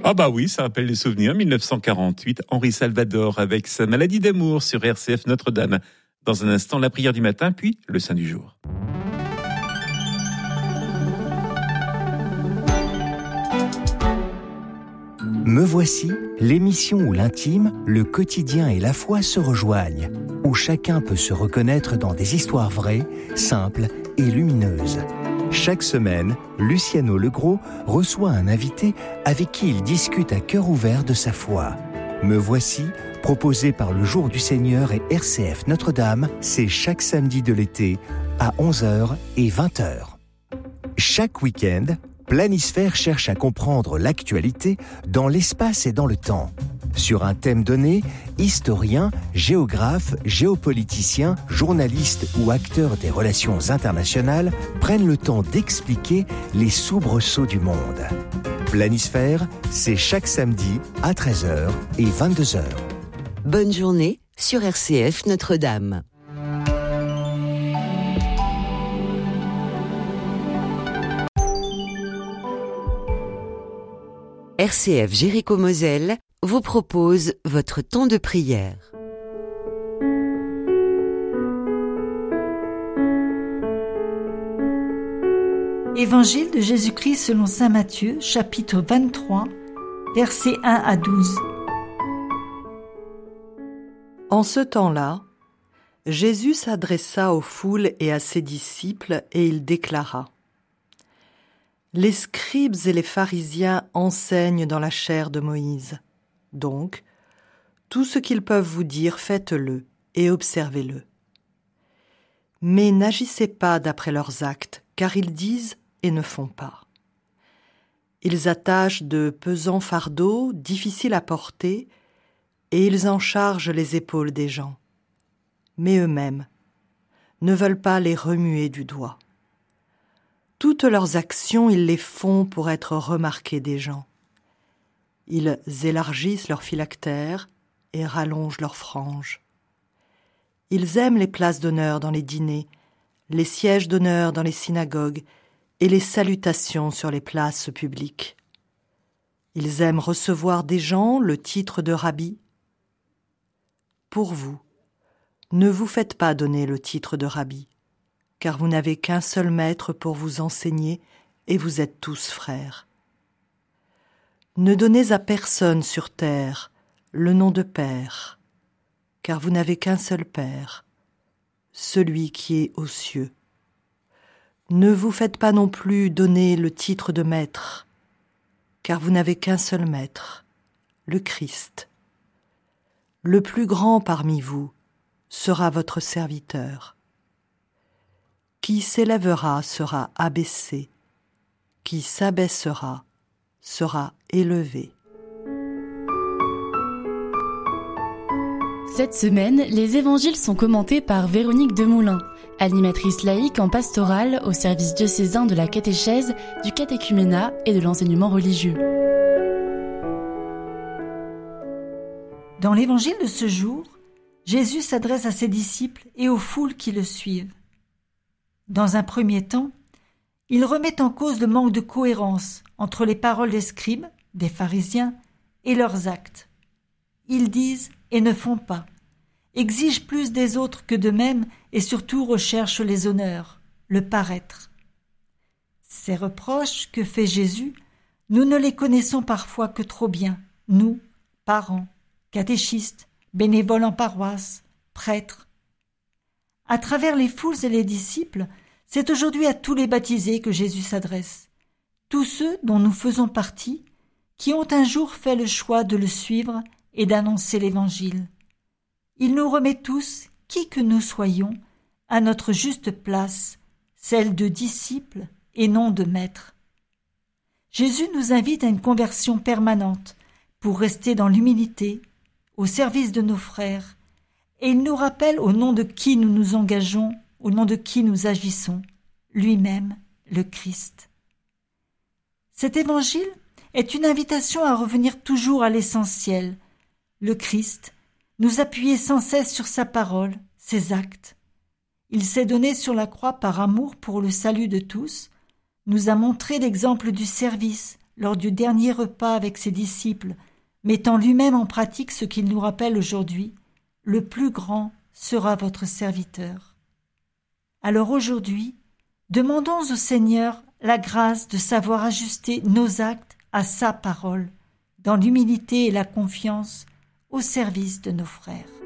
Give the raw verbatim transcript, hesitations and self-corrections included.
Ah bah oui, ça rappelle les souvenirs. dix-neuf cent quarante-huit, Henri Salvador avec sa maladie d'amour sur R C F Notre-Dame. Dans un instant, la prière du matin, puis le saint du jour. Me voici, l'émission où l'intime, le quotidien et la foi se rejoignent, où chacun peut se reconnaître dans des histoires vraies, simples et lumineuses. Chaque semaine, Luciano Legros reçoit un invité avec qui il discute à cœur ouvert de sa foi. Me voici, proposé par le Jour du Seigneur et R C F Notre-Dame, c'est chaque samedi de l'été à onze heures et vingt heures. Chaque week-end, Planisphère cherche à comprendre l'actualité dans l'espace et dans le temps. Sur un thème donné, historiens, géographes, géopoliticiens, journalistes ou acteurs des relations internationales prennent le temps d'expliquer les soubresauts du monde. Planisphère, c'est chaque samedi à treize heures et vingt-deux heures. Bonne journée sur R C F Notre-Dame. R C F Jéricho-Moselle vous propose votre temps de prière. Évangile de Jésus-Christ selon saint Matthieu, chapitre vingt-trois, versets un à douze. En ce temps-là, Jésus s'adressa aux foules et à ses disciples et il déclara : Les scribes et les pharisiens enseignent dans la chair de Moïse. Donc, tout ce qu'ils peuvent vous dire, faites-le et observez-le. Mais n'agissez pas d'après leurs actes, car ils disent et ne font pas. Ils attachent de pesants fardeaux, difficiles à porter, et ils en chargent les épaules des gens. Mais eux-mêmes ne veulent pas les remuer du doigt. Toutes leurs actions, ils les font pour être remarqués des gens. Ils élargissent leurs phylactères et rallongent leurs franges. Ils aiment les places d'honneur dans les dîners, les sièges d'honneur dans les synagogues et les salutations sur les places publiques. Ils aiment recevoir des gens le titre de rabbi. Pour vous, ne vous faites pas donner le titre de rabbi, car vous n'avez qu'un seul maître pour vous enseigner et vous êtes tous frères. Ne donnez à personne sur terre le nom de Père, car vous n'avez qu'un seul Père, celui qui est aux cieux. Ne vous faites pas non plus donner le titre de Maître, car vous n'avez qu'un seul Maître, le Christ. Le plus grand parmi vous sera votre serviteur. Qui s'élèvera sera abaissé, qui s'abaissera sera élevé. Cette semaine, les évangiles sont commentés par Véronique Demoulin, animatrice laïque en pastorale au service diocésain de la catéchèse, du catéchuménat et de l'enseignement religieux. Dans l'évangile de ce jour, Jésus s'adresse à ses disciples et aux foules qui le suivent. Dans un premier temps, il remet en cause le manque de cohérence entre les paroles des scribes, des pharisiens, et leurs actes. Ils disent et ne font pas, exigent plus des autres que d'eux-mêmes et surtout recherchent les honneurs, le paraître. Ces reproches que fait Jésus, nous ne les connaissons parfois que trop bien, nous, parents, catéchistes, bénévoles en paroisse, prêtres. À travers les foules et les disciples, c'est aujourd'hui à tous les baptisés que Jésus s'adresse, tous ceux dont nous faisons partie, qui ont un jour fait le choix de le suivre et d'annoncer l'Évangile. Il nous remet tous, qui que nous soyons, à notre juste place, celle de disciples et non de maîtres. Jésus nous invite à une conversion permanente pour rester dans l'humilité, au service de nos frères, et il nous rappelle au nom de qui nous nous engageons, au nom de qui nous agissons, lui-même, le Christ. Cet évangile est une invitation à revenir toujours à l'essentiel, le Christ, nous appuyer sans cesse sur sa parole, ses actes. Il s'est donné sur la croix par amour pour le salut de tous, nous a montré l'exemple du service, lors du dernier repas avec ses disciples, mettant lui-même en pratique ce qu'il nous rappelle aujourd'hui, « Le plus grand sera votre serviteur ». Alors aujourd'hui, demandons au Seigneur la grâce de savoir ajuster nos actes à sa parole, dans l'humilité et la confiance, au service de nos frères.